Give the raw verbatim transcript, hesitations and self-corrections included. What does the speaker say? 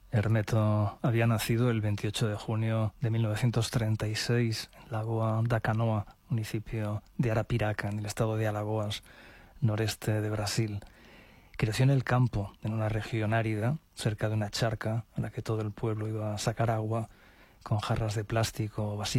Hermeto había nacido el veintiocho de junio de mil novecientos treinta y seis en Lagoa da Canoa, municipio de Arapiraca, en el estado de Alagoas, noreste de Brasil. Creció en el campo, en una región árida, cerca de una charca a la que todo el pueblo iba a sacar agua con jarras de plástico o vasijas